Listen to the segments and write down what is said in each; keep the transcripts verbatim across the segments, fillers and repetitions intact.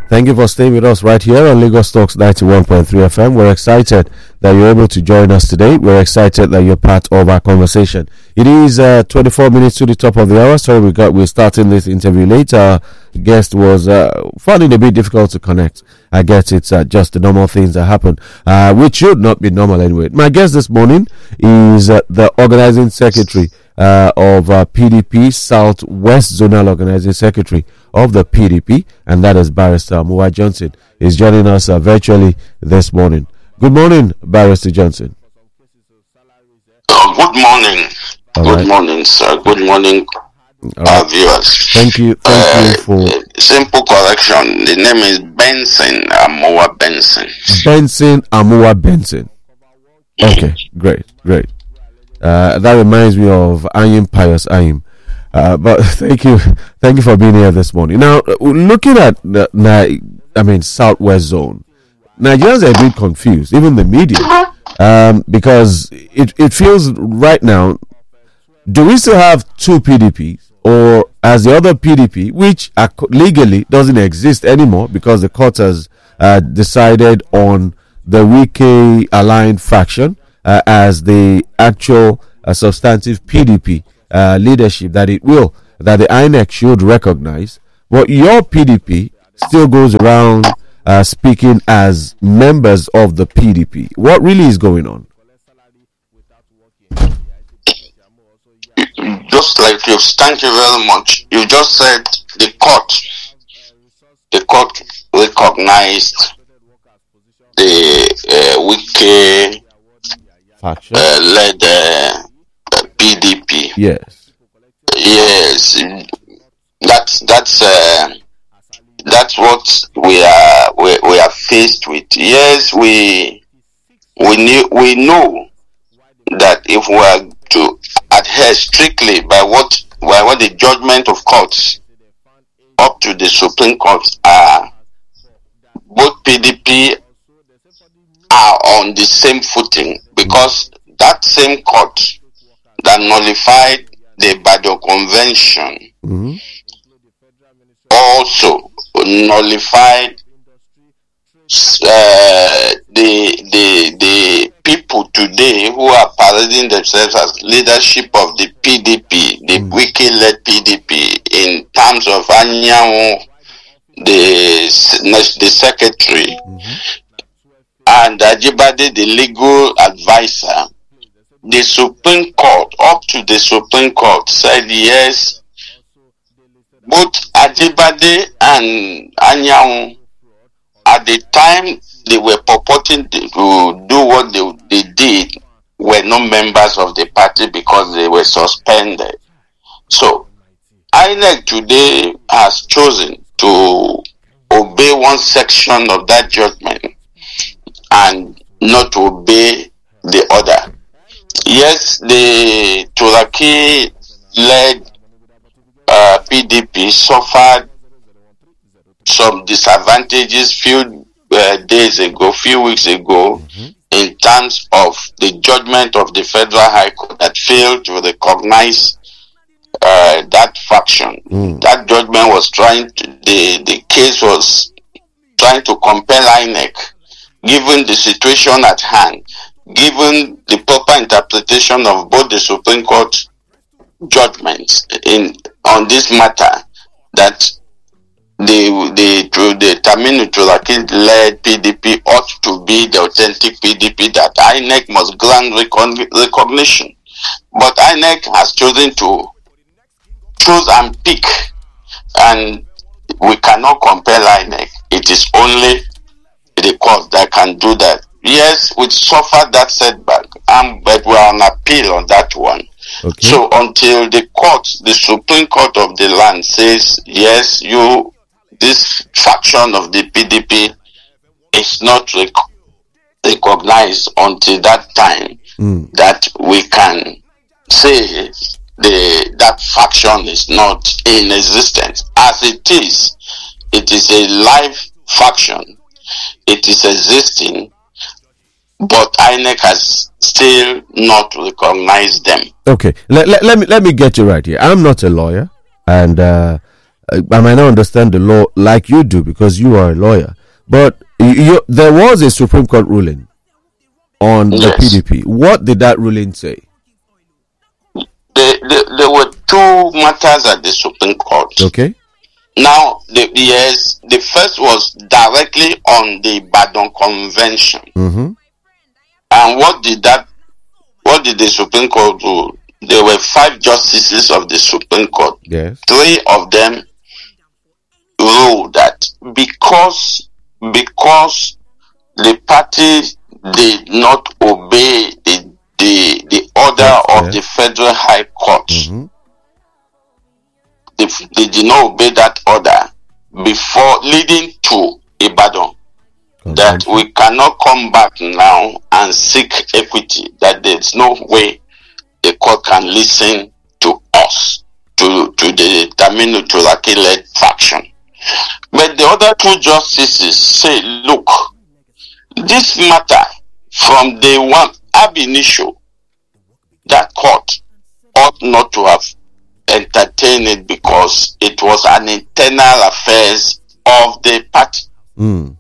Thank you for staying with us right here on Lagos Talks ninety-one point three F M. We're excited that you're able to join us today. We're excited that you're part of our conversation. It is uh, twenty-four minutes to the top of the hour. Sorry, we got we're starting this interview later. Our guest was uh, finding it a bit difficult to connect. I guess it's uh, just the normal things that happen, uh, which should not be normal anyway. My guest this morning is uh, the organizing secretary uh, of uh, P D P, Southwest Zonal Organizing Secretary of the P D P, and that is Barrister Amuwa Johnson. Is joining us uh, virtually this morning. Good morning, Barrister Johnson. Uh, good morning. All good right. morning, sir. Good morning, All our right. viewers. Thank you. Thank uh, you for simple correction. The name is Benson Amuwa Benson. Benson Amuwa Benson. Okay, great, great. Uh, that reminds me of Ayim Pius Ayim. Uh, but thank you, thank you for being here this morning. Now, looking at the, I mean, Southwest Zone, Nigerians are a bit confused, even the media, um, because it, it feels right now, do we still have two P D Ps, or as the other P D P, which are legally doesn't exist anymore because the court has uh, decided on the Wike aligned faction uh, as the actual uh, substantive P D P uh, leadership that it will, that the I N E C should recognize, but your P D P still goes around uh, speaking as members of the P D P. What really is going on? Just like you, thank you very much. You just said the court, the court recognized the uh, Wike Faction. uh, led uh, P D P. Yes. Yes. That's that's uh, that's what we are we, we are faced with. Yes, we we knew we know that if we are to adhere strictly by what by what the judgment of courts up to the Supreme Court are, both P D P are on the same footing, because that same court that nullified the Ibadan Convention Mm-hmm. also nullified uh, the the the people today who are parading themselves as leadership of the P D P, the mm. Wike-led P D P, in terms of Anyanwu, the the secretary, mm-hmm. and Ajibade, the legal advisor. The Supreme Court, up to the Supreme Court, said yes, both Ajibade and Anyanwu, at the time they were purporting to do what they, they did, were not members of the party because they were suspended. So, I N E C today has chosen to obey one section of that judgment and not to obey the other. Yes, the Turaki-led uh, P D P suffered some disadvantages few uh, days ago, few weeks ago, mm-hmm. in terms of the judgment of the Federal High Court that failed to recognize uh, that faction. Mm. That judgment was trying to, the, the case was trying to compel I N E C, given the situation at hand, given the proper interpretation of both the Supreme Court judgments in on this matter, that the the the Taminu Turaki-led P D P ought to be the authentic P D P that I N E C must grant recon- recognition. But I N E C has chosen to choose and pick, and we cannot compel I N E C. It is only the court that can do that. Yes, we suffered that setback, um, but we are on appeal on that one. Okay. So until the court, the Supreme Court of the land says, yes, you, this faction of the P D P is not rec- recognized until that time, mm. that we can say the that faction is not in existence. As it is, it is a live faction. It is existing, but I N E C has still not recognized them. Okay, let, let, let me let me get you right here. I'm not a lawyer, and uh, I might not understand the law like you do because you are a lawyer, but you, you, there was a Supreme Court ruling on Yes. the P D P. What did that ruling say? There, there, there were two matters at the Supreme Court. Okay. Now, the, yes, the first was directly on the Ibadan Convention. Mm-hmm. And what did that, what did the Supreme Court do? There were five justices of the Supreme Court. Yes. Three of them ruled that because, because the party did not obey the, the, the order Yes, of yes. the Federal High Court, Mm-hmm. they, they did not obey that order before leading to Ibadan, that we cannot come back now and seek equity, that there's no way the court can listen to us, to, to the Taminu Turaki-led faction. But the other two justices say, look, this matter from day one, ab initio, that court ought not to have entertained it because it was an internal affairs of the party. Mm.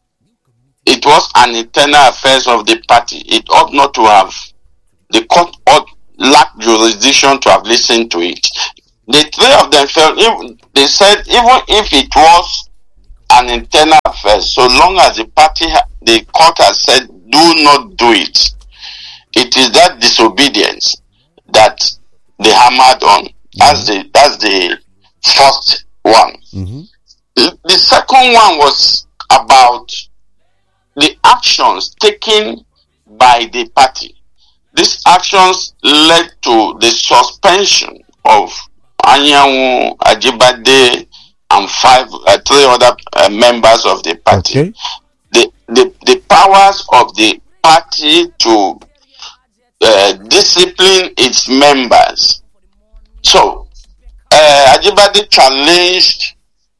It was an internal affairs of the party. It ought not to have, the court ought lack jurisdiction to have listened to it. The three of them felt, if, they said even if it was an internal affair, so long as the party, the court has said do not do it, it is that disobedience that they hammered on. That's the, that's the first one. Mm-hmm. The, the second one was about the actions taken by the party. These actions led to the suspension of Anyanwu, Ajibade, and five, uh, three other uh, members of the party. Okay. The, the the powers of the party to uh, discipline its members. So, uh, Ajibade challenged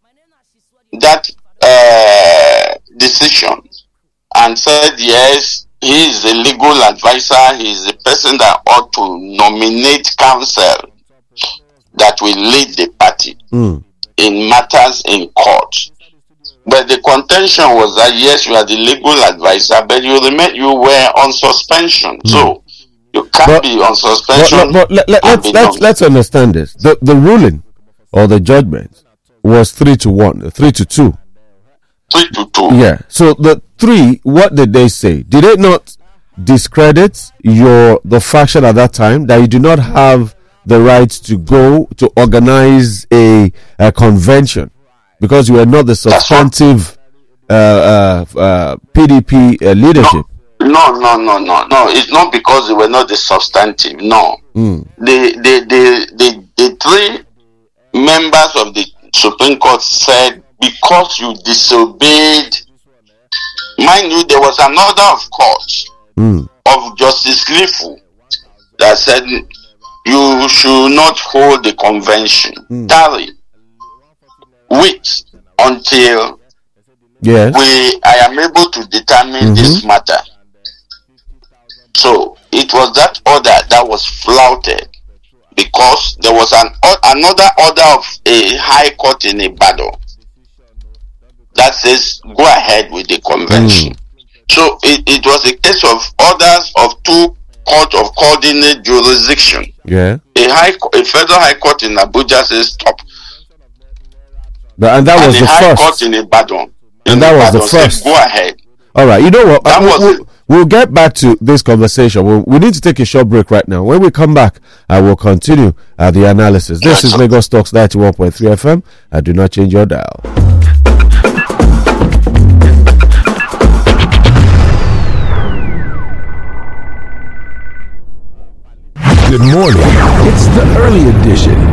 that uh, decision and said, yes, he is a legal advisor, he is the person that ought to nominate counsel that will lead the party Mm. in matters in court. But the contention was that, yes, you are the legal advisor, but you remain, you were on suspension. Mm. So, you can't But- be on suspension. But, but, but let, let, and let's, be let's, nom- let's understand this. The, the ruling or the judgment was three to one, three to two. Three to two. Yeah. So the three, what did they say? Did they not discredit your the faction at that time that you do not have the right to go to organize a, a convention because you were not the substantive uh, uh, uh, P D P uh, leadership? No, no, no, no, no. It's not because they were not the substantive. No. Mm. The, the, the, the, the three members of the Supreme Court said, because you disobeyed, mind you, there was an order of court Mm. of Justice Lifu that said you should not hold the convention. Mm. Tarry, wait until Yes. we I am able to determine Mhm. this matter. So it was that order that was flouted because there was an o- another order of a high court in Ibadan that says go ahead with the convention. Mm. So it, it was a case of orders of two court of coordinate jurisdiction. Yeah. A high co- a federal high court in Abuja says stop, But, and that and was the the high court first. in Ibadan, in And that was the Ibadan said, first. go ahead. All right. You know what? That Uh, was we'll, it. we'll get back to this conversation. We'll, we need to take a short break right now. When we come back, I will continue uh, the analysis. This is Lagos Talks ninety-one point three F M. Uh, do not change your dial. Good morning. It's the early edition